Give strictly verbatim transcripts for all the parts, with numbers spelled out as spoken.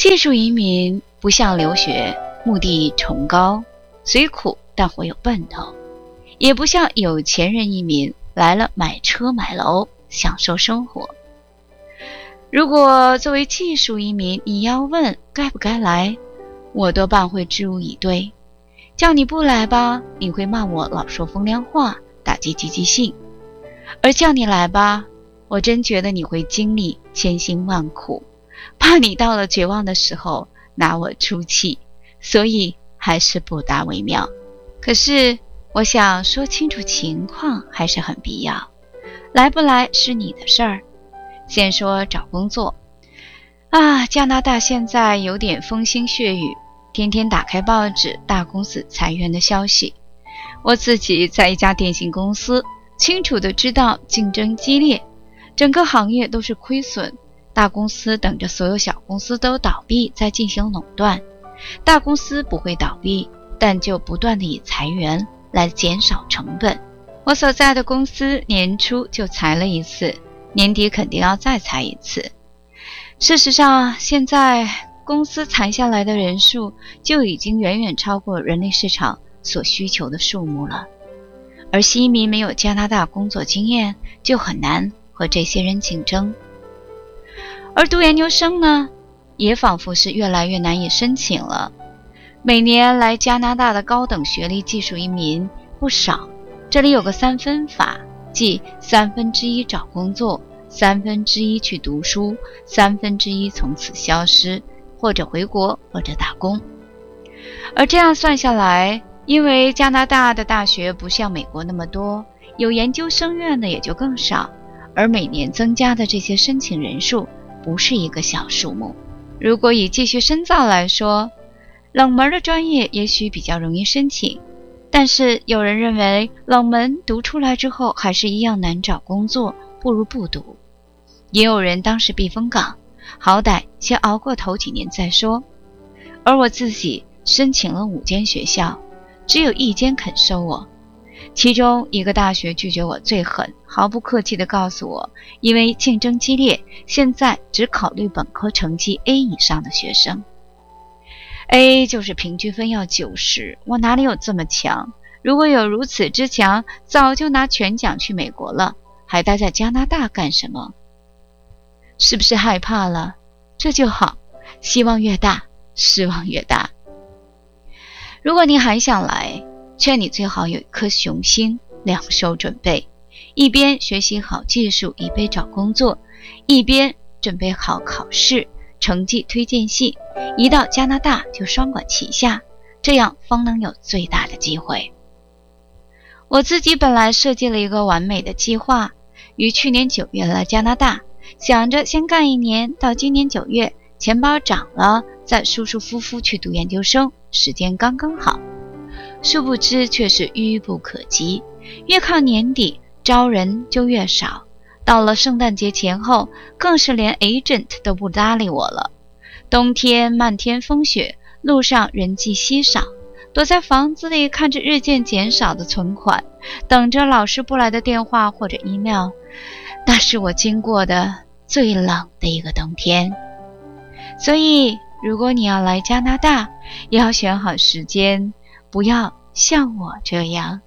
技术移民不像留学，目的崇高，虽苦但会有奔头，也不像有钱人移民来了买车买楼，享受生活。如果作为技术移民，你要问该不该来，我多半会支吾以对。叫你不来吧，你会骂我老说风凉话，打击积极性；而叫你来吧，我真觉得你会经历千辛万苦，怕你到了绝望的时候拿我出气，所以还是不大为妙。可是我想说清楚情况还是很必要，来不来是你的事儿。先说找工作啊，加拿大现在有点风星血雨，天天打开报纸，大公司裁员的消息。我自己在一家电信公司，清楚地知道竞争激烈，整个行业都是亏损，大公司等着所有小公司都倒闭再进行垄断。大公司不会倒闭，但就不断地以裁员来减少成本。我所在的公司年初就裁了一次，年底肯定要再裁一次。事实上，现在公司裁下来的人数就已经远远超过人力市场所需求的数目了，而新移民没有加拿大工作经验，就很难和这些人竞争。而读研究生呢，也仿佛是越来越难以申请了。每年来加拿大的高等学历技术移民不少，这里有个三分法，即三分之一找工作，三分之一去读书，三分之一从此消失，或者回国，或者打工。而这样算下来，因为加拿大的大学不像美国那么多，有研究生院的也就更少，而每年增加的这些申请人数不是一个小数目。如果以继续深造来说，冷门的专业也许比较容易申请，但是有人认为冷门读出来之后还是一样难找工作，不如不读。也有人当时避风港，好歹先熬过头几年再说。而我自己申请了五间学校，只有一间肯收我，其中一个大学拒绝我最狠，毫不客气地告诉我，因为竞争激烈，现在只考虑本科成绩 A 以上的学生。 A 就是平均分要九十，我哪里有这么强？如果有如此之强，早就拿全奖去美国了，还待在加拿大干什么？是不是害怕了？这就好，希望越大，失望越大。如果你还想来，劝你最好有一颗雄心，两手准备，一边学习好技术以备找工作，一边准备好考试成绩推荐信，一到加拿大就双管齐下，这样方能有最大的机会。我自己本来设计了一个完美的计划，于去年九月来加拿大，想着先干一年，到今年九月钱包涨了，再舒舒服服去读研究生，时间刚刚好。殊不知却是愚不可及，越靠年底招人就越少，到了圣诞节前后，更是连 agent 都不搭理我了。冬天漫天风雪，路上人迹稀少，躲在房子里看着日渐减少的存款，等着老师不来的电话或者 email， 那是我经过的最冷的一个冬天。所以如果你要来加拿大，也要选好时间，不要像我这样。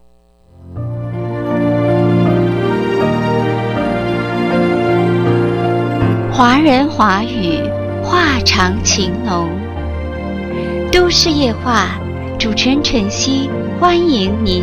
华人华语，话长情浓。都市夜话，主持人晨曦，欢迎您。